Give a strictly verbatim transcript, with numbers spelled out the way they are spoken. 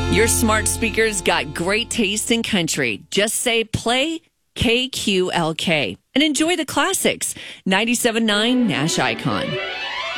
Your smart speakers got great taste in country. Just say play K Q L K and enjoy the classics. ninety-seven point nine Nash Icon.